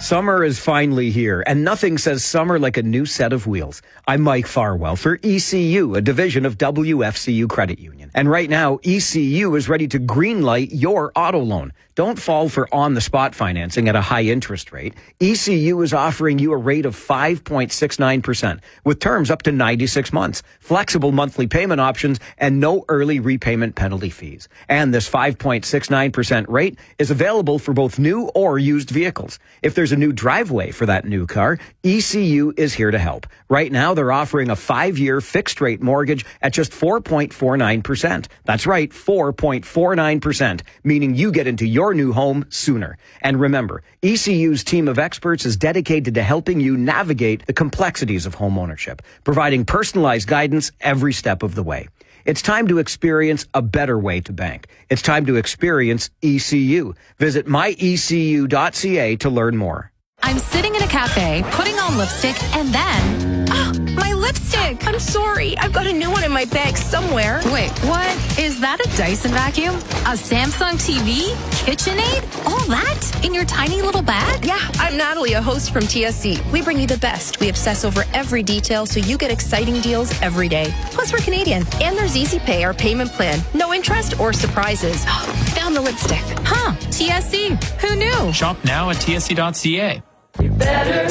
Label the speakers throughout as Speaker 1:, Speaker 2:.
Speaker 1: Summer is finally here, and nothing says summer like a new set of wheels. I'm Mike Farwell for ECU, a division of WFCU Credit Union. And right now, ECU is ready to greenlight your auto loan. Don't fall for on-the-spot financing at a high interest rate. ECU is offering you a rate of 5.69% with terms up to 96 months, flexible monthly payment options, and no early repayment penalty fees. And this 5.69% rate is available for both new or used vehicles. If there's a new driveway for that new car, ECU is here to help. Right now, they're offering a 5-year fixed-rate mortgage at just 4.49%. That's right, 4.49%, meaning you get into your new home sooner. And remember, ECU's team of experts is dedicated to helping you navigate the complexities of home ownership, providing personalized guidance every step of the way. It's time to experience a better way to bank. It's time to experience ECU. Visit myecu.ca to learn more.
Speaker 2: I'm sitting in a cafe, putting on lipstick, and then...
Speaker 3: Oh, my lipstick! I'm sorry. I've got a new one in my bag somewhere.
Speaker 2: Wait, what? Is that a Dyson vacuum? A Samsung TV? KitchenAid? All that? In your tiny little bag?
Speaker 3: Yeah, I'm Natalie, a host from TSC. We bring you the best. We obsess over every detail so you get exciting deals every day. Plus, we're Canadian. And there's Easy Pay, our payment plan. No interest or surprises. Found the lipstick.
Speaker 2: Huh, TSC. Who knew?
Speaker 4: Shop now at tsc.ca.
Speaker 5: You're better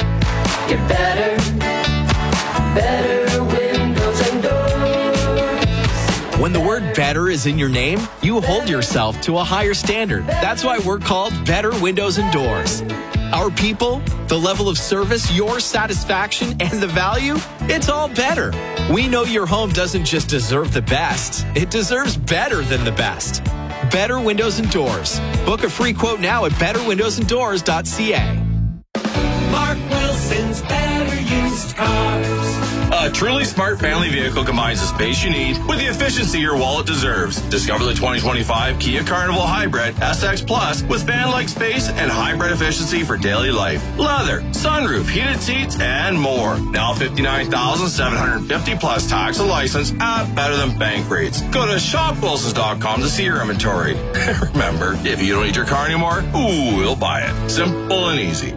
Speaker 5: windows and doors.
Speaker 6: When the word better is in your name, you hold yourself to a higher standard. That's why we're called Better Windows and Doors. Our people, the level of service, your satisfaction, and the value, it's all better. We know your home doesn't just deserve the best, it deserves better than the best. Better Windows and Doors. Book a free quote now at betterwindowsanddoors.ca.
Speaker 7: Mark Wilson's Better Used Cars.
Speaker 8: A truly smart family vehicle combines the space you need with the efficiency your wallet deserves. Discover the 2025 Kia Carnival Hybrid SX Plus with van-like space and hybrid efficiency for daily life. Leather, sunroof, heated seats, and more. Now $59,750 plus tax and license at better than bank rates. Go to shopwilsons.com to see your inventory. Remember, if you don't need your car anymore, we'll buy it. Simple and easy.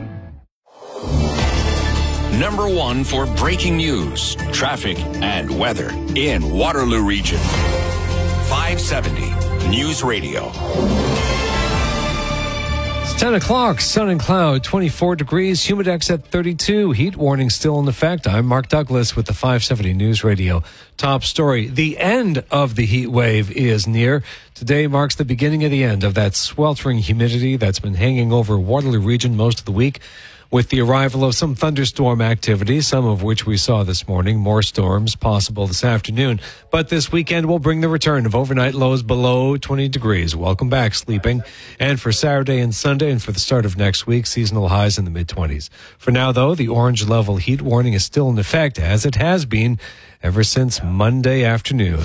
Speaker 9: Number one for breaking news, traffic, and weather in Waterloo Region. 570 News Radio.
Speaker 10: It's 10 o'clock, sun and cloud, 24 degrees, humidex at 32, heat warning still in effect. I'm Mark Douglas with the 570 News Radio. Top story, the end of the heat wave is near. Today marks the beginning of the end of that sweltering humidity that's been hanging over Waterloo Region most of the week, with the arrival of some thunderstorm activity, some of which we saw this morning. More storms possible this afternoon. But this weekend will bring the return of overnight lows below 20 degrees. Welcome back, sleeping. And for Saturday and Sunday and for the start of next week, seasonal highs in the mid-20s. For now, though, the orange level heat warning is still in effect, as it has been ever since Monday afternoon.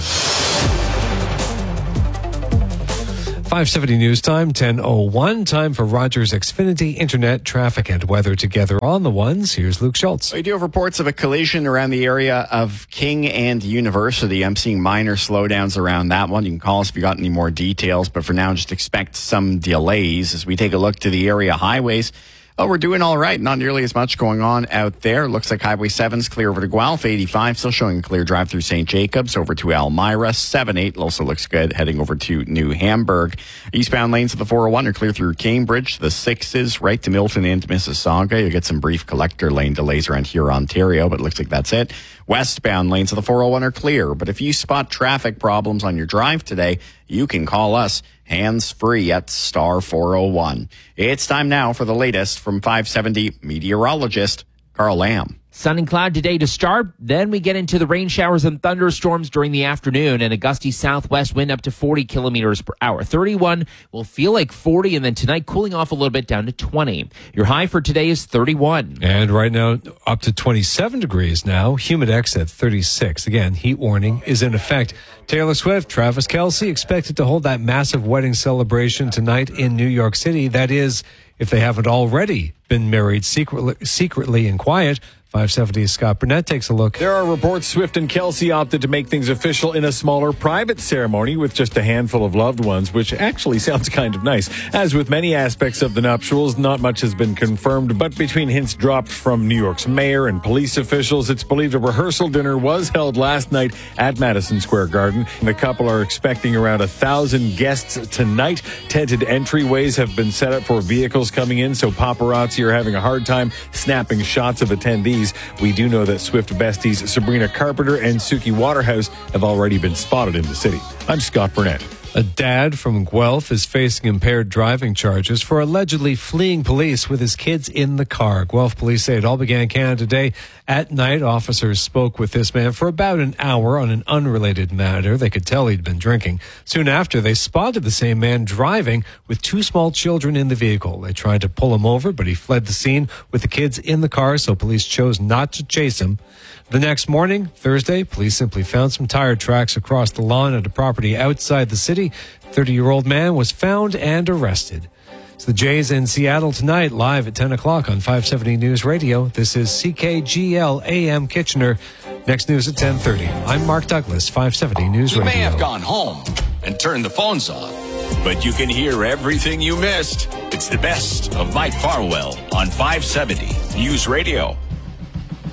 Speaker 10: 570 News Time, 10:01. Time for Rogers Xfinity Internet, traffic, and weather together on the ones. Here's Luke Schultz.
Speaker 11: We do have reports of a collision around the area of King and University. I'm seeing minor slowdowns around that one. You can call us if you got any more details, but for now, just expect some delays as we take a look to the area highways. Oh, we're doing all right. Not nearly as much going on out there. Looks like Highway 7's clear over to Guelph. 85 still showing a clear drive through St. Jacobs over to Elmira. 78 also looks good heading over to New Hamburg. Eastbound lanes of the 401 are clear through Cambridge. The 6s right to Milton and Mississauga. You'll get some brief collector lane delays around here, Ontario, but it looks like that's it. Westbound lanes of the 401 are clear, but if you spot traffic problems on your drive today, you can call us hands-free at star 401. It's time now for the latest from 570 meteorologist Carl Lamb.
Speaker 12: Sun and cloud today to start. Then we get into the rain showers and thunderstorms during the afternoon, and a gusty southwest wind up to 40 kilometers per hour. 31 will feel like 40, and then tonight cooling off a little bit down to 20. Your high for today is 31.
Speaker 10: And right now up to 27 degrees now. Humidex at 36. Again, heat warning is in effect. Taylor Swift, Travis Kelce expected to hold that massive wedding celebration tonight in New York City. That is, if they haven't already been married secretly and quiet. 570's Scott Burnett takes a look.
Speaker 13: There are reports Swift and Kelsey opted to make things official in a smaller private ceremony with just a handful of loved ones, which actually sounds kind of nice. As with many aspects of the nuptials, not much has been confirmed, but between hints dropped from New York's mayor and police officials, it's believed a rehearsal dinner was held last night at Madison Square Garden. The couple are expecting around 1,000 guests tonight. Tented entryways have been set up for vehicles coming in, so paparazzi are having a hard time snapping shots of attendees. We do know that Swift besties Sabrina Carpenter and Suki Waterhouse have already been spotted in the city. I'm Scott Burnett.
Speaker 10: A dad from Guelph is facing impaired driving charges for allegedly fleeing police with his kids in the car. Guelph police say it all began Canada Day. At night, officers spoke with this man for about an hour on an unrelated matter. They could tell he'd been drinking. Soon after, they spotted the same man driving with 2 small children in the vehicle. They tried to pull him over, but he fled the scene with the kids in the car, so police chose not to chase him. The next morning, Thursday, police simply found some tire tracks across the lawn at a property outside the city. 30-year-old man was found and arrested. It's the Jays in Seattle tonight, live at 10 o'clock on 570 News Radio. This is CKGL AM Kitchener. Next news at 10:30. I'm Mark Douglas, 570 News Radio.
Speaker 9: You may have gone home and turned the phones off, but you can hear everything you missed. It's the best of Mike Farwell on 570 News Radio.